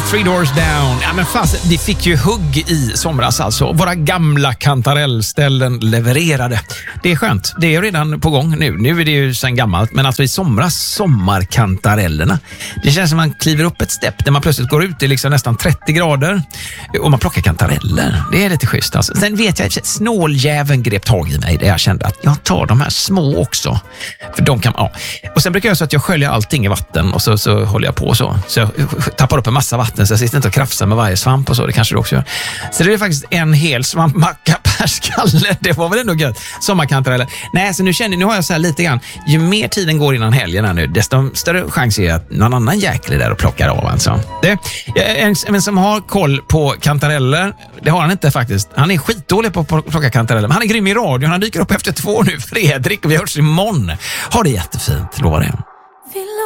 Three Doors Down. Ja, men fast, vi fick ju hugg i somras alltså. Våra gamla kantarellställen levererade. Det är skönt. Det är redan på gång nu. Nu är det ju sen gammalt. Men alltså i somras, sommarkantarellerna. Det känns som man kliver upp ett stepp där man plötsligt går ut i liksom nästan 30 grader. Och man plockar kantareller. Det är lite schysst alltså. Sen vet jag, snåljäveln grep tag i mig där jag kände att jag tar de här små också. För de kan, ja. Och sen brukar jag så att jag sköljer allting i vatten och så håller jag på så. Så jag tappar upp en massa vatten så jag sitter inte och krafsar med varje svamp och så. Det kanske du också gör. Så det är faktiskt en hel svampmacka per skalle. Det var väl ändå gött. Sommarkantareller. Nej, så nu har jag så här lite grann. Ju mer tiden går innan helgen här nu, desto större chans är att någon annan jäkel är där och plockar av alltså. En som har koll på kantareller, det har han inte faktiskt. Han är skitdålig på att plocka kantareller. Men han är grym i radion. Han dyker upp efter 2 nu. Fredrik, och vi hörs imorgon. Ha det jättefint, lovar det.